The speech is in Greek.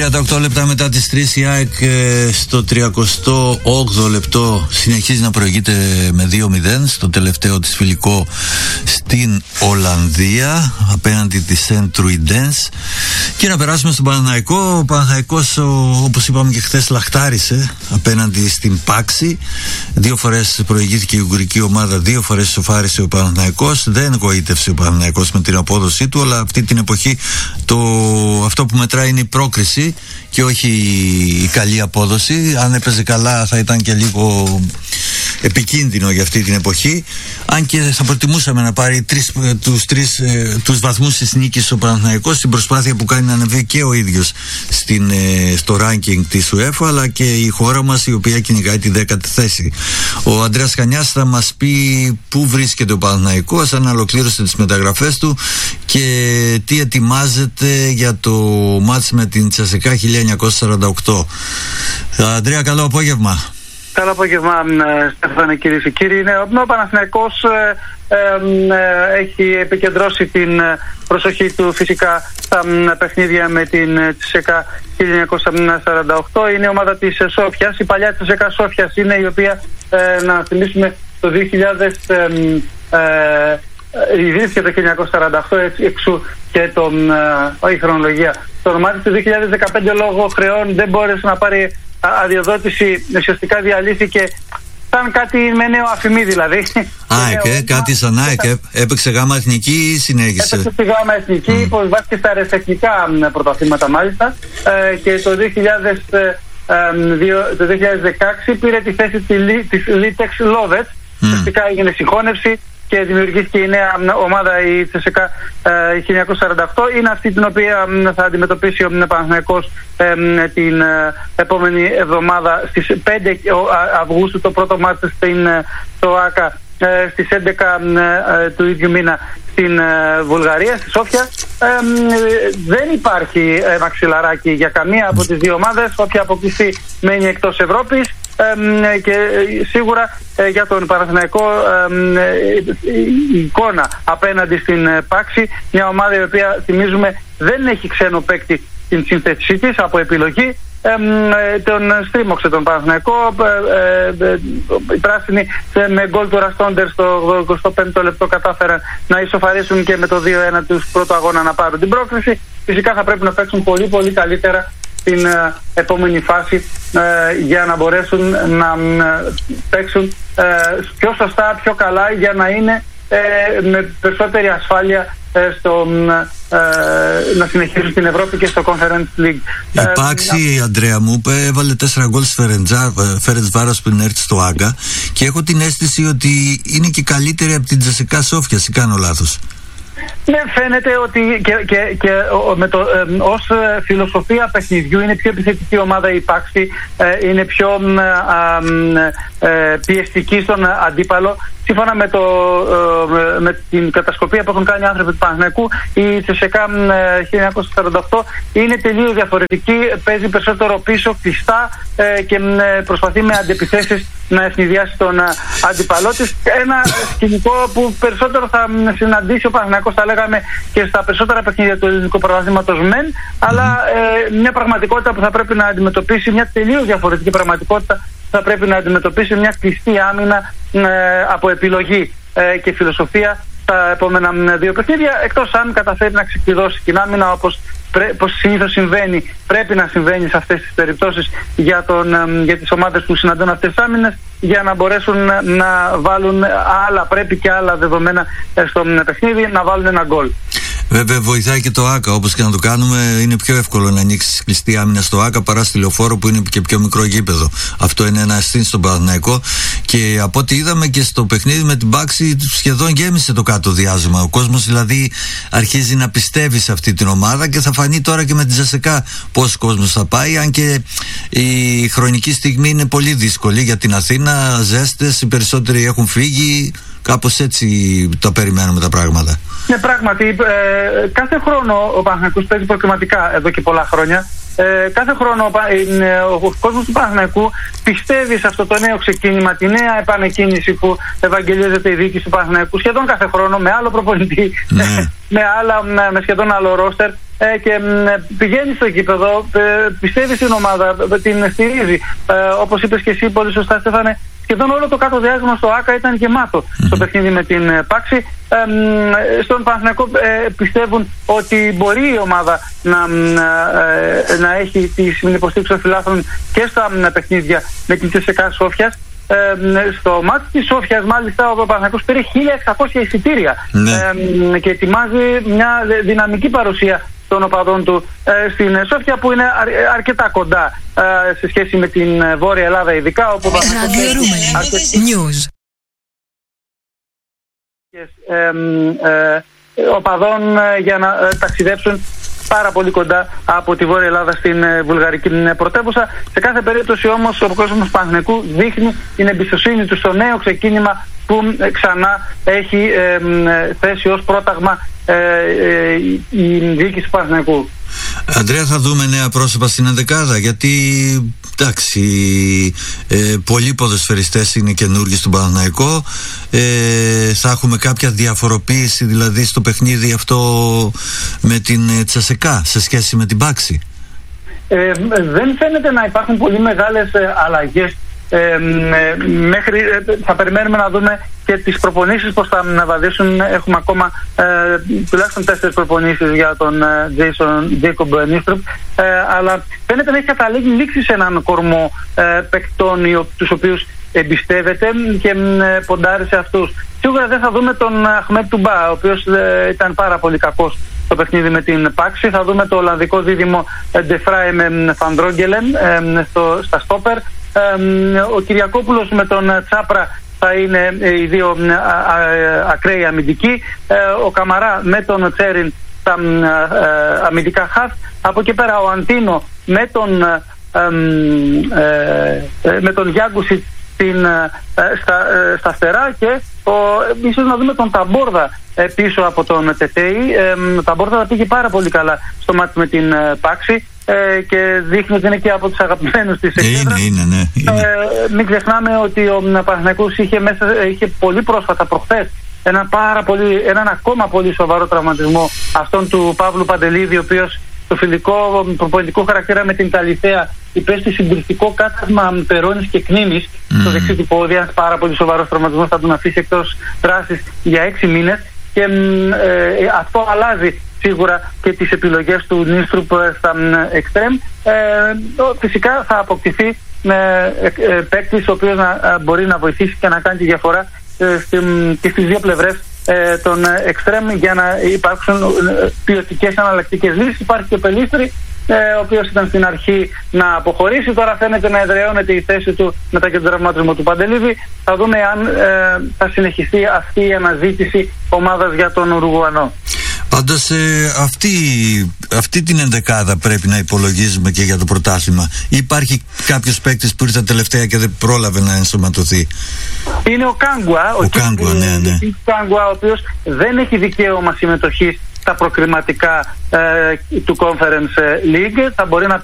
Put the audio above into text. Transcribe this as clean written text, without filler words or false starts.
38 λεπτά μετά τις 3 η ΑΕΚ στο 38ο λεπτό συνεχίζει να προηγείται με 2-0 στο τελευταίο της φιλικό στην Ολλανδία απέναντι της Saint-Truidens. Και να περάσουμε στον Παναθηναϊκό. Ο Παναθηναϊκός, όπως είπαμε και χθες, λαχτάρισε απέναντι στην Πάξη. 2 φορές προηγήθηκε η ουγγρική ομάδα, 2 φορές σοφάρισε ο Παναθηναϊκός. Δεν γοήτευσε ο Παναθηναϊκός με την απόδοσή του, αλλά αυτή την εποχή αυτό που μετράει είναι η πρόκριση και όχι η καλή απόδοση. Αν έπαιζε καλά θα ήταν και λίγο επικίνδυνο για αυτή την εποχή, αν και θα προτιμούσαμε να πάρει τους βαθμούς της νίκης ο Παναθηναϊκός στην προσπάθεια που κάνει να ανεβεί και ο ίδιος στο ranking της UEFA, αλλά και η χώρα μας, η οποία κυνηγάει τη 10η θέση. Ο Ανδρέας Χανιάς θα μας πει πού βρίσκεται ο Παναθηναϊκός, αν ολοκλήρωσε τις μεταγραφές του και τι ετοιμάζεται για το μάτς με την Τσεσεκά 1948. Ανδρέα, καλό απόγευμα. Καλό απόγευμα, Στέφανε, κυρίες και κύριοι. Ο Παναθηναϊκός έχει επικεντρώσει την προσοχή του φυσικά στα παιχνίδια με την Τσεσεκά 1948. Είναι η ομάδα της Σόφιας. Η παλιά Τσεσεκά Σόφιας είναι η οποία, να θυμίσουμε, το 2000 ιδρύθηκε το 1948, εξού και η χρονολογία. Το όνομά της το 2015 λόγω χρεών δεν μπόρεσε να πάρει αδειοδότηση, ουσιαστικά διαλύθηκε σαν κάτι με νέο αφημί δηλαδή. Κάτι σαν ΑΕΚ, έπαιξε γάμα εθνική ή συνέχισε? Έπαιξε στη γάμα εθνική, υποβιβάστηκε στα αεραστεχνικά πρωταθλήματα μάλιστα, και το 2016 πήρε τη θέση της Litex Lovec. Ουσιαστικά έγινε συγχώνευση και δημιουργήθηκε η νέα ομάδα, η Τσεσεκά 1948. Είναι αυτή την οποία θα αντιμετωπίσει ο Παναθηναϊκός την επόμενη εβδομάδα στις 5 Αυγούστου, το πρώτο μάτς στο ΆΚΑ, στις 11 του ίδιου μήνα στην Βουλγαρία, στη Σόφια. Δεν υπάρχει μαξιλαράκι για καμία από τις δύο ομάδες. Όποια αποκλειστεί μένει εκτός Ευρώπης. Και σίγουρα για τον Παναθηναϊκό η εικόνα απέναντι στην Πάξη, μια ομάδα η οποία, θυμίζουμε, δεν έχει ξένο παίκτη στην σύνθεσή της από επιλογή, τον στρίμωξε τον Παναθηναϊκό. Οι πράσινοι με γκολ του Ραστόντερ στο 25ο λεπτό κατάφεραν να ισοφαρίσουν και με το 2-1 τους πρώτο αγώνα να πάρουν την πρόκριση. Φυσικά θα πρέπει να παίξουν πολύ πολύ καλύτερα στην επόμενη φάση για να μπορέσουν να παίξουν πιο σωστά, πιο καλά, για να είναι με περισσότερη ασφάλεια να συνεχίσουν στην Ευρώπη και στο Conference League. Η Πάξη, Ανδρέα μου, έβαλε 4 γκολ στη Φερεντσβάρος πριν έρθει στο Άγκα και έχω την αίσθηση ότι είναι και καλύτερη από την Τσεσεκά Σόφιας, ή κάνω λάθος? Ναι, φαίνεται ότι και ως φιλοσοφία παιχνιδιού είναι πιο επιθετική ομάδα η Πάξη, είναι πιο πιεστική στον αντίπαλο. Σύμφωνα με την κατασκοπία που έχουν κάνει οι άνθρωποι του Παναθηναϊκού, η Τσεσεκά 1948 είναι τελείως διαφορετική. Παίζει περισσότερο πίσω, κλειστά, και προσπαθεί με αντεπιθέσεις να ευνηδιάσει τον αντίπαλό της. Ένα σκηνικό που περισσότερο θα συναντήσει ο Παναθηναϊκός, θα λέγαμε, και στα περισσότερα παιχνίδια του ελληνικού πρωταθλήματος μεν, αλλά μια πραγματικότητα που θα πρέπει να αντιμετωπίσει, μια τελείως διαφορετική πραγματικότητα θα πρέπει να αντιμετωπίσει, μια κλειστή άμυνα από επιλογή και φιλοσοφία τα επόμενα 2 παιχνίδια, εκτός αν καταφέρει να ξεκλειδώσει την άμυνα, όπως συνήθως συμβαίνει, πρέπει να συμβαίνει σε αυτές τις περιπτώσεις για τις ομάδες που συναντούν αυτές τις άμυνες, για να μπορέσουν να βάλουν πρέπει και άλλα δεδομένα στο παιχνίδι, να βάλουν ένα γκολ. Βέβαια βοηθάει και το ΆΚΑ, όπως και να το κάνουμε. Είναι πιο εύκολο να ανοίξει κλειστή άμυνα στο ΆΚΑ παρά στη Λεωφόρο, που είναι και πιο μικρό γήπεδο. Αυτό είναι ένα αστήν στον Παναθηναϊκό. Και από ό,τι είδαμε και στο παιχνίδι με την Πάξη, σχεδόν γέμισε το κάτω διάζωμα. Ο κόσμος δηλαδή αρχίζει να πιστεύει σε αυτή την ομάδα και θα φανεί τώρα και με την Τσεσεκά πόσο κόσμος θα πάει. Αν και η χρονική στιγμή είναι πολύ δύσκολη για την Αθήνα. Ζέστες, οι περισσότεροι έχουν φύγει. Κάπως έτσι το περιμένουμε τα πράγματα. Ναι, πράγματι, κάθε χρόνο ο Παναθηναϊκός παίζει προκριματικά εδώ και πολλά χρόνια. Κάθε χρόνο ο κόσμος του Παναθηναϊκού πιστεύει σε αυτό το νέο ξεκίνημα, τη νέα επανεκκίνηση που ευαγγελίζεται η διοίκηση του Παναθηναϊκού σχεδόν κάθε χρόνο με άλλο προπονητή, με σχεδόν άλλο ρόστερ, και πηγαίνει στο γήπεδο, πιστεύει στην ομάδα, την στηρίζει. Όπως είπες και εσύ πολύ σωστά, Στέφανε, σχεδόν όλο το κάτω διάστημα στο ΆΚΑ ήταν γεμάτο στο παιχνίδι με την Πάξη. Στον Παναθηναϊκό πιστεύουν ότι μπορεί η ομάδα να έχει τη υποστήριξη των φιλάθλων και στα παιχνίδια με την ΤΣΣΚΑ Σόφιας. Στο μάτι της Σόφιας μάλιστα ο Παναθηναϊκός πήρε 1.600 εισιτήρια και ετοιμάζει μια δυναμική παρουσία των οπαδών του στην Σόφια, που είναι αρκετά κοντά σε σχέση με την Βόρεια Ελλάδα, ειδικά όπου οπαδών για να ταξιδέψουν πάρα πολύ κοντά από τη Βόρεια Ελλάδα στην βουλγαρική πρωτεύουσα. Σε κάθε περίπτωση όμως ο κόσμος του Παναθηναϊκού δείχνει την εμπιστοσύνη του στο νέο ξεκίνημα που ξανά έχει θέσει ως πρόταγμα η διοίκηση του Παναθηναϊκού. Αντρέα, θα δούμε νέα πρόσωπα στην ενδεκάδα, γιατί εντάξει, πολλοί ποδοσφαιριστές είναι καινούργοι στον Παναθηναϊκό. Θα έχουμε κάποια διαφοροποίηση δηλαδή στο παιχνίδι αυτό με την ΤΣΣΚΑ σε σχέση με την Πάξη? Δεν φαίνεται να υπάρχουν πολύ μεγάλες αλλαγές. Θα περιμένουμε να δούμε και τις προπονήσεις πως θα βαδίσουν. Έχουμε ακόμα τουλάχιστον 4 προπονήσεις για τον Τζέικομπ Νίστρουπ, αλλά φαίνεται να έχει καταλήξει σε έναν κορμό παικτών τους οποίους εμπιστεύεται και ποντάρει σε αυτούς. Σίγουρα δεν θα δούμε τον Αχμέτ Τουμπά, ο οποίος ήταν πάρα πολύ κακός στο παιχνίδι με την Πάξη. Θα δούμε το Ολλανδικό δίδυμο Ντεφράι με Φαντρόγγελεν στα στόπερ. Ο Κυριακόπουλος με τον Τσάπρα θα είναι οι δύο ακραίοι αμυντικοί. Ο Καμαρά με τον Τσέριν στα αμυντικά χαφ. Από εκεί πέρα ο Αντίνο με τον Γιάγκουσιτ στα φτερά, και ίσως να δούμε τον Ταμπόρδα πίσω από τον Τετέι. Ο Ταμπόρδα πήγε πάρα πολύ καλά στο μάτι με την Πάξη και δείχνει ότι είναι και από τους αγαπημένους της εξέδρας. Μην ξεχνάμε ότι ο Παναθηναϊκός είχε πολύ πρόσφατα προχθές έναν ακόμα πολύ σοβαρό τραυματισμό, αυτόν του Παύλου Παντελίδη, ο οποίος το φιλικό προπονητικό χαρακτήρα με την Ταλιθέα υπέστη συντριπτικό κάτασμα περώνης και κνήμης στο δεξί του πόδι. Ένας πάρα πολύ σοβαρός τραυματισμός θα τον αφήσει εκτός δράσης για 6 μήνες, και αυτό αλλάζει σίγουρα και τις επιλογές του Νίστρουπ στα εξτρέμ. Φυσικά θα αποκτηθεί παίκτης ο οποίος μπορεί να βοηθήσει και να κάνει τη διαφορά και στις δύο πλευρές των εξτρέμ για να υπάρξουν ποιοτικές αναλλακτικές λύσεις. Υπάρχει και ο Πελίστρη, ο οποίος ήταν στην αρχή να αποχωρήσει, τώρα φαίνεται να εδραιώνεται η θέση του μετά και τον τραυματισμό του Παντελίδη. Θα δούμε αν θα συνεχιστεί αυτή η αναζήτηση ομάδας για τον Ουρουγουανό. Πάντως αυτή την ενδεκάδα πρέπει να υπολογίζουμε και για το πρωτάθλημα. Υπάρχει κάποιος παίκτης που ήρθε τελευταία και δεν πρόλαβε να ενσωματωθεί? Είναι ο Κάγκουα. Ο Κάγκουα, ο οποίος δεν έχει δικαίωμα συμμετοχής στα προκριματικά του Conference League. Θα μπορεί να